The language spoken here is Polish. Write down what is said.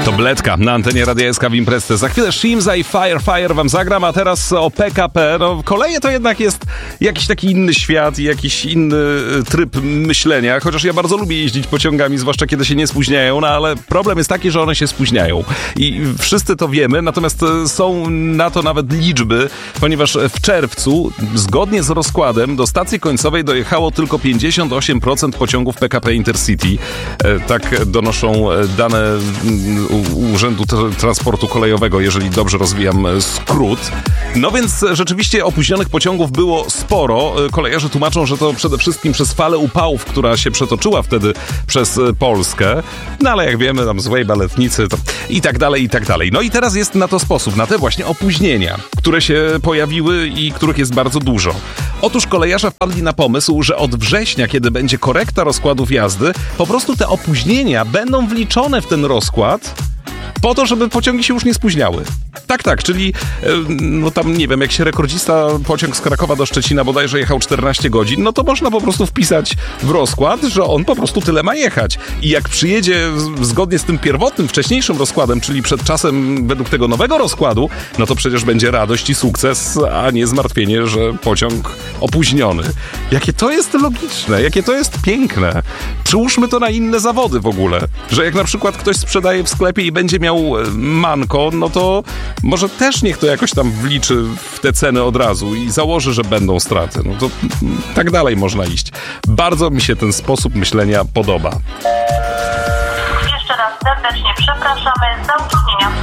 To Bledka na antenie Radia SK w Imprezce. Za chwilę Shimza i Fire wam zagram, a teraz o PKP. No, koleje to jednak jest jakiś taki inny świat i jakiś inny tryb myślenia, chociaż ja bardzo lubię jeździć pociągami, zwłaszcza kiedy się nie spóźniają, no ale problem jest taki, że one się spóźniają. I wszyscy to wiemy, natomiast są na to nawet liczby, ponieważ w czerwcu, zgodnie z rozkładem, do stacji końcowej dojechało tylko 58% pociągów PKP Intercity. Tak donoszą dane Urzędu Transportu Kolejowego, jeżeli dobrze rozwijam skrót. No więc rzeczywiście opóźnionych pociągów było sporo. Kolejarze tłumaczą, że to przede wszystkim przez falę upałów, która się przetoczyła wtedy przez Polskę. No ale jak wiemy, tam złej baletnicy i tak dalej, i tak dalej. No i teraz jest na to sposób, na te właśnie opóźnienia, które się pojawiły i których jest bardzo dużo. Otóż kolejarze wpadli na pomysł, że od września, kiedy będzie korekta rozkładów jazdy, po prostu te opóźnienia będą wliczone w ten rozkład po to, żeby pociągi się już nie spóźniały. Tak, czyli no tam nie wiem, jak się rekordzista pociąg z Krakowa do Szczecina bodajże jechał 14 godzin, no to można po prostu wpisać w rozkład, że on po prostu tyle ma jechać. I jak przyjedzie zgodnie z tym pierwotnym, wcześniejszym rozkładem, czyli przed czasem według tego nowego rozkładu, no to przecież będzie radość i sukces, a nie zmartwienie, że pociąg opóźniony. Jakie to jest logiczne, jakie to jest piękne. Przyłóżmy to na inne zawody w ogóle, że jak na przykład ktoś sprzedaje w sklepie i będzie miał manko, no to może też niech to jakoś tam wliczy w te ceny od razu i założy, że będą straty. No to tak dalej można iść. Bardzo mi się ten sposób myślenia podoba. Jeszcze raz serdecznie przepraszamy za utrudnienia.